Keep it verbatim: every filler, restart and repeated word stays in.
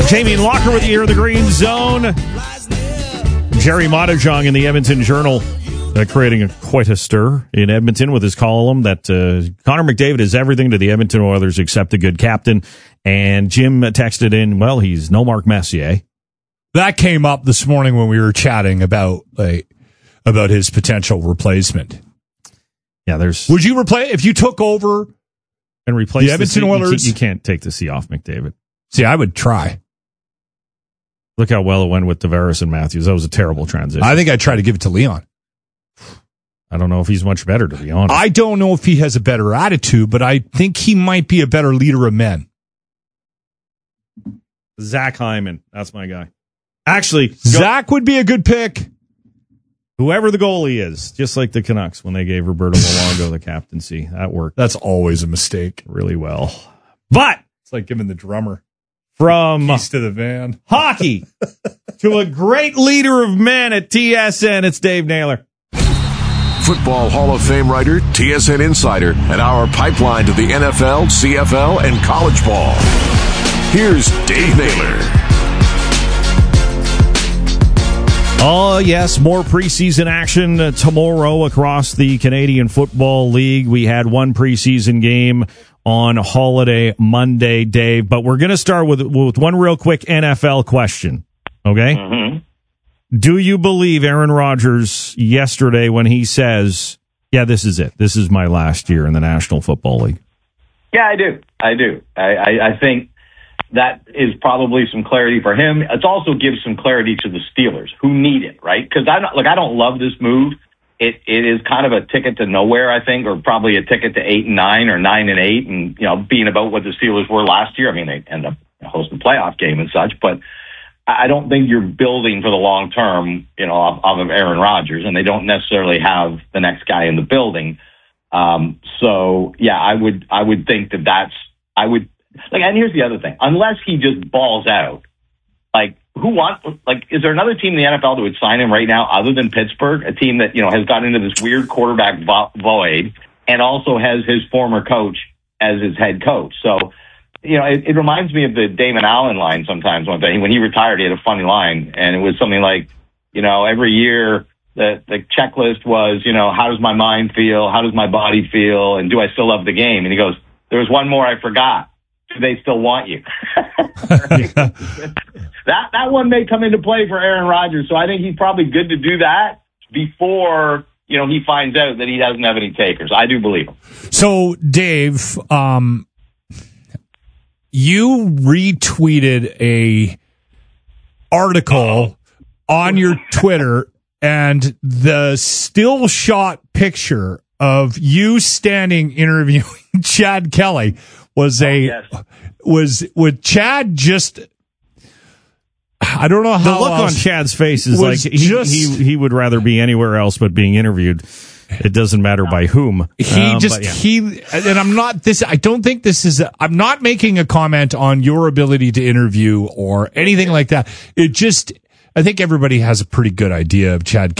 Jamie Locker with you here in the Green Zone. Jerry Montajong in the Edmonton Journal uh, creating a, quite a stir in Edmonton with his column that uh, Connor McDavid is everything to the Edmonton Oilers except a good captain. And Jim texted in, well, he's no Mark Messier. That came up this morning when we were chatting about like, about his potential replacement. Yeah, there's. Would you replace if you took over and replace the Edmonton the C, Oilers? You, you can't take the C off McDavid. See, I would try. Look how well it went with Tavares and Matthews. That was a terrible transition. I think I'd try to give it to Leon. I don't know if he's much better, to be honest. I don't know if he has a better attitude, but I think he might be a better leader of men. Zach Hyman. That's my guy. Actually, Zach would be a good pick. Whoever the goalie is, just like the Canucks when they gave Roberto Luongo the captaincy. That worked. That's always a mistake. Really well. But it's like giving the drummer from keys to the van. Hockey to a great leader of men at T S N, it's Dave Naylor. Football Hall of Fame writer, T S N insider, and our pipeline to the N F L, C F L, and college ball. Here's Dave Naylor. Oh, yes, more preseason action uh, tomorrow across the Canadian Football League. We had one preseason game on holiday Monday, Dave, but we're going to start with, with one real quick N F L question, okay? Mm-hmm. Do you believe Aaron Rodgers yesterday when he says, yeah, this is it. This is my last year in the National Football League? Yeah, I do. I do. I, I, I think that is probably some clarity for him. It also gives some clarity to the Steelers who need it, right? Because I don't, like, I don't love this move. It it is kind of a ticket to nowhere, I think, or probably a ticket to eight and nine or nine and eight, and you know, being about what the Steelers were last year. I mean, they end up hosting a playoff game and such, but I don't think you're building for the long term, you know, off, off of Aaron Rodgers, and they don't necessarily have the next guy in the building. Um, so yeah, I would I would think that that's I would. Like, and here's the other thing: unless he just balls out, like who wants? Like, is there another team in the N F L that would sign him right now, other than Pittsburgh? A team that you know has gotten into this weird quarterback vo- void, and also has his former coach as his head coach. So, you know, it, it reminds me of the Damon Allen line sometimes. When he, when he retired, he had a funny line, and it was something like, you know, every year the the checklist was, you know, how does my mind feel? How does my body feel? And do I still love the game? And he goes, there was one more I forgot. Do they still want you? that that one may come into play for Aaron Rodgers, so I think he's probably good to do that before you know he finds out that he doesn't have any takers. I do believe him. So, Dave, um, you retweeted a article on your Twitter, and the still shot picture of you standing interviewing Chad Kelly was a oh, yes. was with Chad just I don't know how the look on Chad's face is like he, just, he he would rather be anywhere else but being interviewed. It doesn't matter by whom. He um, just yeah. he and I'm not this I don't think this is a, I'm not making a comment on your ability to interview or anything like that. It just I think everybody has a pretty good idea of Chad